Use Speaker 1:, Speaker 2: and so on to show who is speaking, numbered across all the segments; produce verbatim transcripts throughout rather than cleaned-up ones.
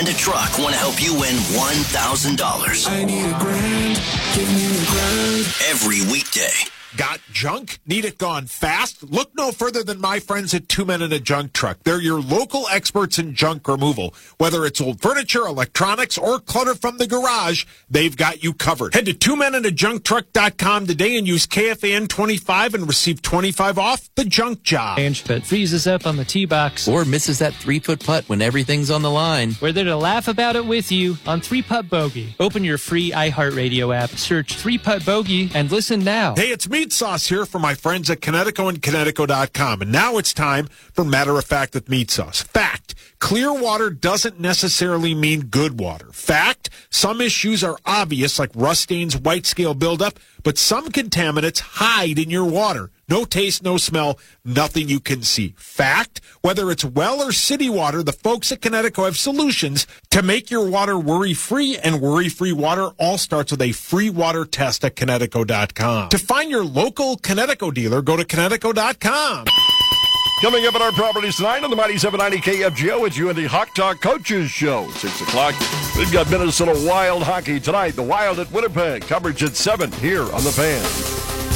Speaker 1: and a truck want to help you win one thousand dollars.
Speaker 2: I need a grand, give me a grand.
Speaker 1: Every weekday.
Speaker 3: Got junk? Need it gone fast? Look no further than my friends at Two Men in a Junk Truck. They're your local experts in junk removal. Whether it's old furniture, electronics, or clutter from the garage, they've got you covered. Head to two men in a junk truck dot com today and use K F A N twenty-five and receive twenty-five off the junk job.
Speaker 4: If it freezes up on the tee box
Speaker 5: or misses that three-foot putt when everything's on the line,
Speaker 4: we're there to laugh about it with you on Three Putt Bogey. Open your free iHeartRadio app, search Three Putt Bogey, and listen now.
Speaker 3: Hey, it's Meat Sauce here for my friends at Kinetico and Kinetico dot com. And now it's time for Matter of Fact with Meat Sauce. Fact, clear water doesn't necessarily mean good water. Fact, some issues are obvious like rust stains, white scale buildup, but some contaminants hide in your water. No taste, no smell, nothing you can see. Fact, whether it's well or city water, the folks at Kinetico have solutions to make your water worry-free, and worry-free water all starts with a free water test at Kinetico dot com. To find your local Kinetico dealer, go to Kinetico dot com.
Speaker 6: Coming up at our properties tonight on the Mighty seven ninety K F G O, it's U N D Hawk Talk Coaches Show. six o'clock, we've got Minnesota Wild hockey tonight. The Wild at Winnipeg. Coverage at seven here on The Fan.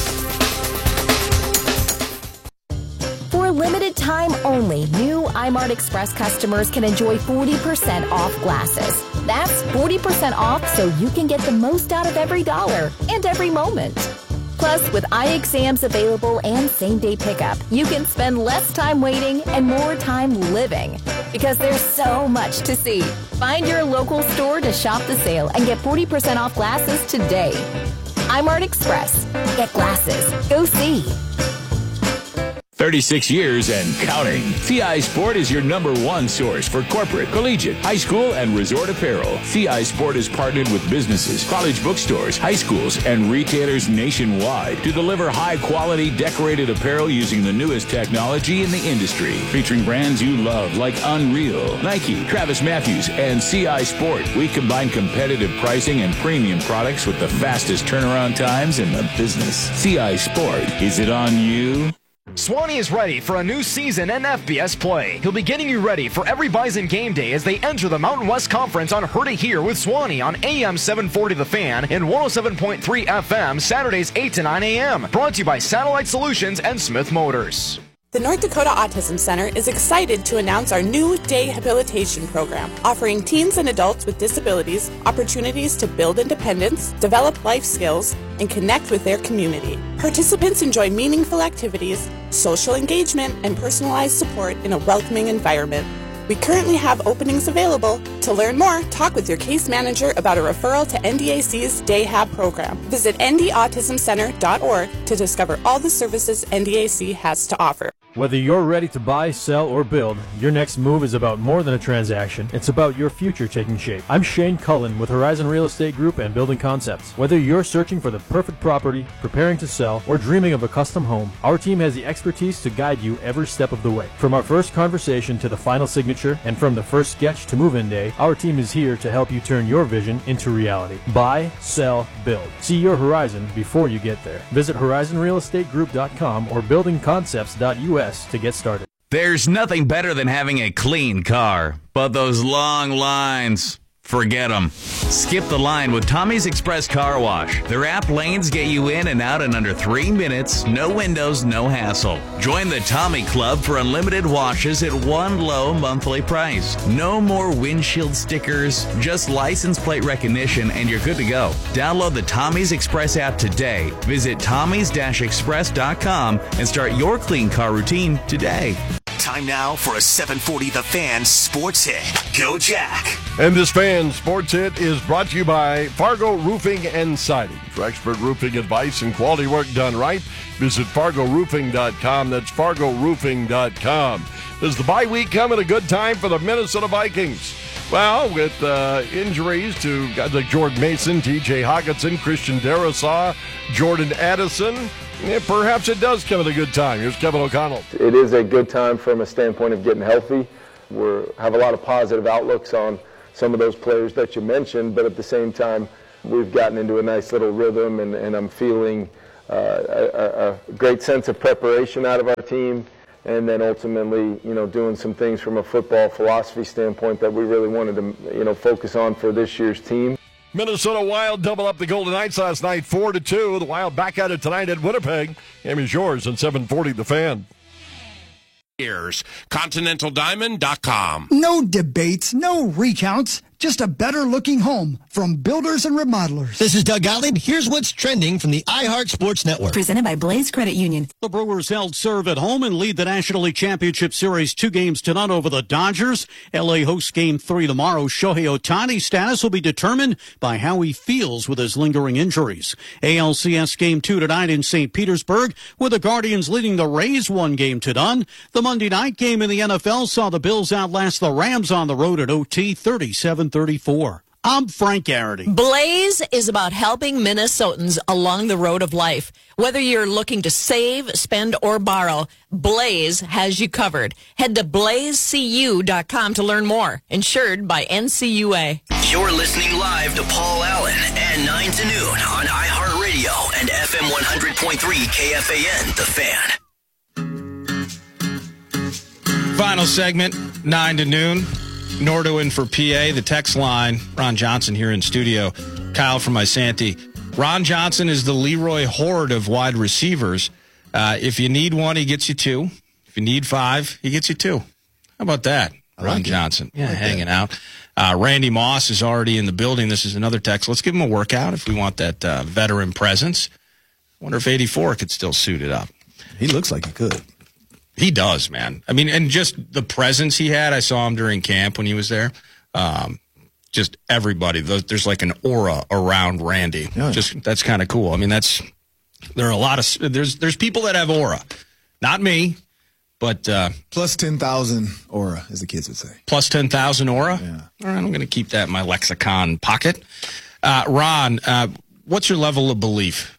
Speaker 7: For a limited time only, new iMart Express customers can enjoy forty percent off glasses. That's forty percent off so you can get the most out of every dollar and every moment. Plus, with eye exams available and same-day pickup, you can spend less time waiting and more time living. Because there's so much to see. Find your local store to shop the sale and get forty percent off glasses today. iMart Express. Get glasses. Go see.
Speaker 8: thirty-six years and counting. T I Sport is your number one source for corporate, collegiate, high school, and resort apparel. T I Sport is partnered with businesses, college bookstores, high schools, and retailers nationwide to deliver high-quality decorated apparel using the newest technology in the industry. Featuring brands you love like Unreal, Nike, Travis Matthews, and C I Sport. We combine competitive pricing and premium products with the fastest turnaround times in the business. C I Sport. Is it on you?
Speaker 9: Swanee is ready for a new season in F B S play. He'll be getting you ready for every Bison game day as they enter the Mountain West Conference on Heard It Here with Swanee on A M seven forty The Fan and one oh seven point three F M Saturdays eight to nine a.m. Brought to you by Satellite Solutions and Smith Motors.
Speaker 10: The North Dakota Autism Center is excited to announce our new day habilitation program, offering teens and adults with disabilities opportunities to build independence, develop life skills, and connect with their community. Participants enjoy meaningful activities, social engagement, and personalized support in a welcoming environment. We currently have openings available. To learn more, talk with your case manager about a referral to N D A C's Day Hab program. Visit N D autism center dot org to discover all the services N D A C has to offer.
Speaker 11: Whether you're ready to buy, sell, or build, your next move is about more than a transaction. It's about your future taking shape. I'm Shane Cullen with Horizon Real Estate Group and Building Concepts. Whether you're searching for the perfect property, preparing to sell, or dreaming of a custom home, our team has the expertise to guide you every step of the way. From our first conversation to the final signature, and from the first sketch to move-in day, our team is here to help you turn your vision into reality. Buy, sell, build. See your horizon before you get there. Visit horizon real estate group dot com or building concepts dot U S to get started.
Speaker 12: There's nothing better than having a clean car, but those long lines, forget them. Skip the line with Tommy's Express Car Wash. Their app lanes get you in and out in under three minutes, no windows, no hassle. Join the Tommy Club for unlimited washes at one low monthly price. No more windshield stickers, just license plate recognition, and you're good to go. Download the Tommy's Express app today. Visit tommys dash express dot com and start your clean car routine today.
Speaker 1: Time now for a seven forty The Fan Sports Hit. Go Jack.
Speaker 6: And this Fan Sports Hit is brought to you by Fargo Roofing and Siding. For expert roofing advice and quality work done right, visit fargo roofing dot com. That's fargo roofing dot com. Does the bye week come at a good time for the Minnesota Vikings? Well, with uh, injuries to guys like Jordan Mason, T J Hawkinson, Christian Darrisaw, Jordan Addison, yeah, perhaps it does come at a good time. Here's Kevin O'Connell.
Speaker 13: It is a good time from a standpoint of getting healthy. We have a lot of positive outlooks on some of those players that you mentioned, but at the same time, we've gotten into a nice little rhythm, and, and I'm feeling uh, a, a great sense of preparation out of our team. and then ultimately, you know, doing some things from a football philosophy standpoint that we really wanted to, you know, focus on for this year's team.
Speaker 6: Minnesota Wild double up the Golden Knights last night, four to two. The Wild back at it tonight at Winnipeg. Game is yours on seven forty The Fan.
Speaker 14: Continental Diamond dot com.
Speaker 15: No debates, no recounts, just a better-looking home from Builders and Remodelers.
Speaker 16: This is Doug Gottlieb. Here's what's trending from the iHeart Sports Network.
Speaker 17: Presented by Blaze Credit Union.
Speaker 18: The Brewers held serve at home and lead the National League Championship Series two games to none over the Dodgers. L A hosts Game three tomorrow. Shohei Ohtani's status will be determined by how he feels with his lingering injuries. A L C S Game two tonight in Saint Petersburg, with the Guardians leading the Rays one game to none. The Monday night game in the N F L saw the Bills outlast the Rams on the road at O T thirty-seven thirty-four. I'm Frank Garrity.
Speaker 19: Blaze is about helping Minnesotans along the road of life. Whether you're looking to save, spend, or borrow, Blaze has you covered. Head to blaze c u dot com to learn more. Insured by N C U A.
Speaker 1: You're listening live to Paul Allen at nine to noon on iHeartRadio and F M one hundred point three K F A N, The Fan.
Speaker 20: Final segment, nine to noon. Nordo in for P A, the text line. Ron Johnson here in studio. Kyle from Isanti. Ron Johnson is the Leroy Horde of wide receivers. Uh, if you need one, he gets you two. If you need five, he gets you two. How about that, Ron like Johnson? Yeah, like hanging that. out. Uh, Randy Moss is already in the building. This is another text. Let's give him a workout if we want that uh, veteran presence. I wonder if eighty-four could still suit it up.
Speaker 21: He looks like he could.
Speaker 20: He does, man. I mean, and just the presence he had. I saw him during camp when he was there. Um, just everybody. There's like an aura around Randy. Yeah. Just that's kind of cool. I mean, that's there are a lot of there's there's people that have aura. Not me, but uh,
Speaker 21: plus ten thousand aura, as the kids would say.
Speaker 20: Plus ten thousand aura.
Speaker 21: Yeah.
Speaker 20: All right, I'm going to keep that in my lexicon pocket. Uh, Ron, uh, what's your level of belief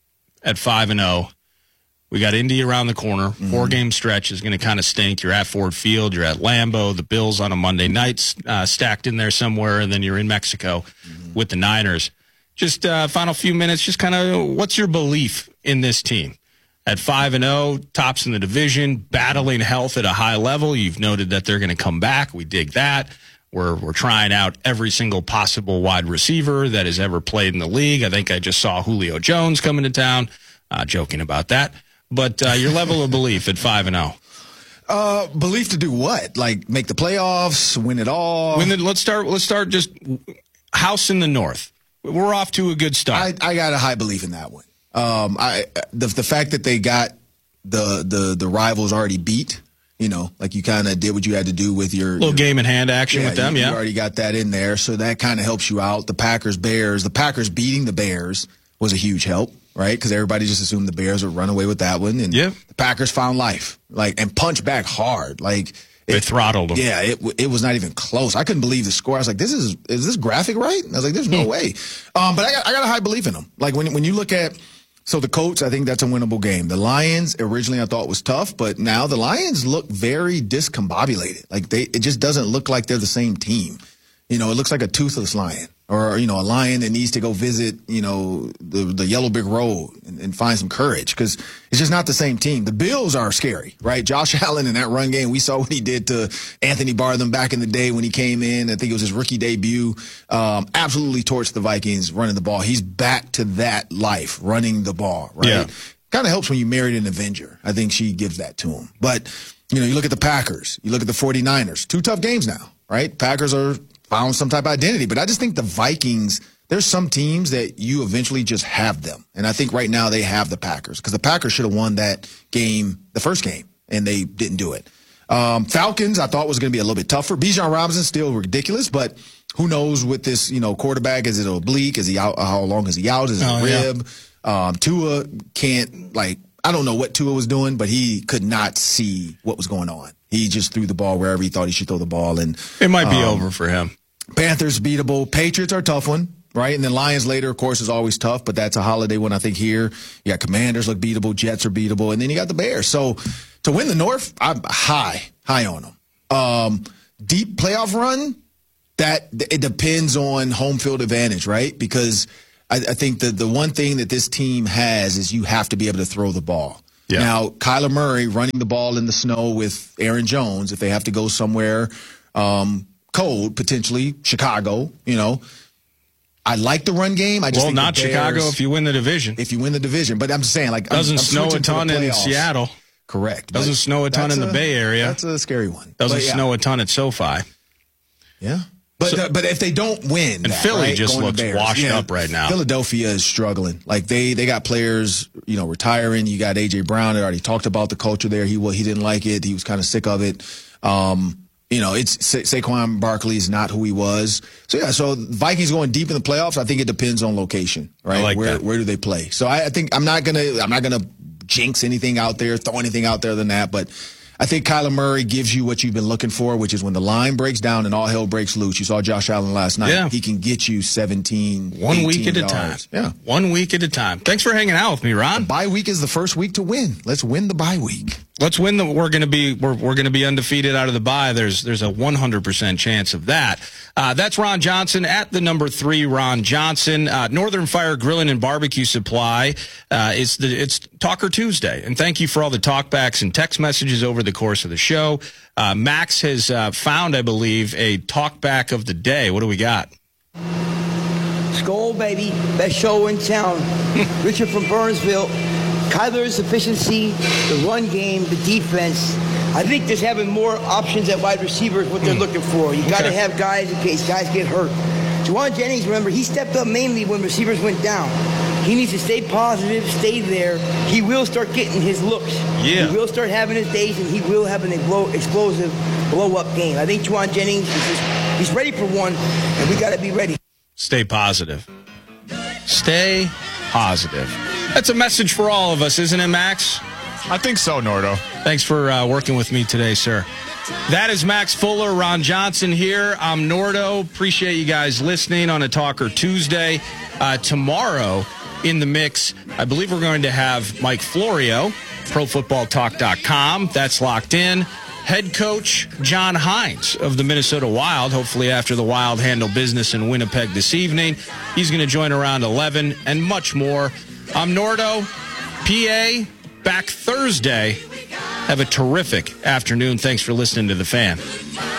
Speaker 20: at five and zero? We got Indy around the corner. Mm-hmm. Four-game stretch is going to kind of stink. You're at Ford Field. You're at Lambeau. The Bills on a Monday night uh, stacked in there somewhere, and then you're in Mexico mm-hmm. with the Niners. Just uh, final few minutes, just kind of what's your belief in this team? At five and oh, tops in the division, battling health at a high level. You've noted that they're going to come back. We dig that. We're, we're trying out every single possible wide receiver that has ever played in the league. I think I just saw Julio Jones coming to town. Uh, joking about that. But uh, your level of belief at five and zero.
Speaker 21: Uh, belief to do what? Like make the playoffs, win it all.
Speaker 20: Win the, let's start. Let's start. Just house in the North. We're off to a good start.
Speaker 21: I, I got a high belief in that one. Um, I the the fact that they got the the the rivals already beat. You know, like you kind of did what you had to do with your
Speaker 20: little
Speaker 21: your,
Speaker 20: game in hand action
Speaker 21: yeah,
Speaker 20: with them.
Speaker 21: You,
Speaker 20: yeah,
Speaker 21: you already got that in there, so that kind of helps you out. The Packers Bears. The Packers beating the Bears was a huge help. Right, because everybody just assumed the Bears would run away with that one, and
Speaker 20: yeah.
Speaker 21: the Packers found life, like and punched back hard, like it,
Speaker 20: they throttled them.
Speaker 21: Yeah, it it was not even close. I couldn't believe the score. I was like, "This is is this graphic right?" And I was like, "There's no way." Um, but I got I got a high belief in them. Like when when you look at so the Colts, I think that's a winnable game. The Lions originally I thought was tough, but now the Lions look very discombobulated. Like they, it just doesn't look like they're the same team. You know, it looks like a toothless lion. Or, you know, a lion that needs to go visit, you know, the the Yellow Brick Road and, and find some courage because it's just not the same team. The Bills are scary, right? Josh Allen in that run game, we saw what he did to Anthony Bartham back in the day when he came in. I think it was his rookie debut. Um, absolutely torched the Vikings running the ball. He's back to that life, running the ball, right?
Speaker 20: Yeah.
Speaker 21: Kind of helps when you married an Avenger. I think she gives that to him. But, you know, you look at the Packers, you look at the forty-niners, two tough games now, right? Packers are found some type of identity. But I just think the Vikings, there's some teams that you eventually just have them. And I think right now they have the Packers because the Packers should have won that game, the first game, and they didn't do it. Um, Falcons, I thought was going to be a little bit tougher. Bijan Robinson still ridiculous, but who knows with this, you know, quarterback? Is it oblique? Is he out? How long is he out? Is it
Speaker 20: oh,
Speaker 21: a rib? Yeah. Um, Tua can't, like, I don't know what Tua was doing, but he could not see what was going on. He just threw the ball wherever he thought he should throw the ball. And
Speaker 20: it might be
Speaker 21: um,
Speaker 20: over for him.
Speaker 21: Panthers beatable. Patriots are a tough one, right? And then Lions later, of course, is always tough, but that's a holiday one, I think, here. You got Commanders look beatable. Jets are beatable. And then you got the Bears. So to win the North, I'm high, high on them. Um, deep playoff run, that it depends on home field advantage, right? Because I, I think the, the one thing that this team has is you have to be able to throw the ball.
Speaker 20: Yeah.
Speaker 21: Now, Kyler Murray running the ball in the snow with Aaron Jones, if they have to go somewhere um, cold, potentially Chicago, you know. I like the run game. I just
Speaker 20: well,
Speaker 21: think
Speaker 20: not
Speaker 21: the Bears,
Speaker 20: Chicago if you win the division.
Speaker 21: If you win the division. But I'm just saying, like,
Speaker 20: doesn't
Speaker 21: I'm, I'm
Speaker 20: snow a ton in Seattle.
Speaker 21: Correct.
Speaker 20: Doesn't snow a ton in the
Speaker 21: a,
Speaker 20: Bay Area.
Speaker 21: That's a scary one.
Speaker 20: Doesn't
Speaker 21: yeah.
Speaker 20: snow a ton at SoFi.
Speaker 21: Yeah. But
Speaker 20: So,
Speaker 21: the, but if they don't win,
Speaker 20: and
Speaker 21: that,
Speaker 20: Philly
Speaker 21: right,
Speaker 20: just looks
Speaker 21: Bears,
Speaker 20: washed
Speaker 21: yeah,
Speaker 20: up right now.
Speaker 21: Philadelphia is struggling. Like they they got players, you know, retiring. You got A J Brown. They already talked about the culture there. He he didn't like it. He was kind of sick of it. Um, you know, it's Sa- Saquon Barkley is not who he was. So yeah, so Vikings going deep in the playoffs. I think it depends on location, right?
Speaker 20: I like
Speaker 21: where
Speaker 20: that.
Speaker 21: where do they play? So I, I think I'm not gonna I'm not gonna jinx anything out there, throw anything out there than that, but. I think Kyler Murray gives you what you've been looking for, which is when the line breaks down and all hell breaks loose. You saw Josh Allen last night.
Speaker 20: Yeah.
Speaker 21: He can get you seventeen,
Speaker 20: One week at a
Speaker 21: yards.
Speaker 20: time.
Speaker 21: Yeah.
Speaker 20: One week at a time. Thanks for hanging out with me, Ron.
Speaker 21: The bye week is the first week to win. Let's win the bye week.
Speaker 20: Let's win the. We're going to be. We're, we're going to be undefeated out of the bye. There's there's a one hundred percent chance of that. Uh, that's Ron Johnson at the number three. Ron Johnson, uh, Northern Fire Grilling and Barbecue Supply. Uh, it's the it's Talker Tuesday, and thank you for all the talkbacks and text messages over the course of the show. Uh, Max has uh, found, I believe, a talkback of the day. What do we got?
Speaker 17: Skol, baby. Best show in town. Richard from Burnsville. Kyler's efficiency, the run game, the defense. I think just having more options at wide receiver is what they're looking for. You got to
Speaker 20: Okay.
Speaker 17: have guys in case guys get hurt. Juwan Jennings, remember, he stepped up mainly when receivers went down. He needs to stay positive, stay there. He will start getting his looks.
Speaker 20: Yeah.
Speaker 17: He will start having his days, and he will have an explo- explosive blow-up game. I think Juwan Jennings, is just, he's ready for one, and we got to be ready.
Speaker 20: Stay positive. Stay positive. That's a message for all of us, isn't it, Max?
Speaker 22: I think so, Nordo.
Speaker 20: Thanks for uh, working with me today, sir. That is Max Fuller, Ron Johnson here. I'm Nordo. Appreciate you guys listening on a Talker Tuesday. Uh, tomorrow in the mix, I believe we're going to have Mike Florio, pro football talk dot com. That's locked in. Head coach John Hines of the Minnesota Wild, hopefully after the Wild handle business in Winnipeg this evening. He's going to join around eleven and much more. I'm Nordo, P A, back Thursday. Have a terrific afternoon. Thanks for listening to The Fan.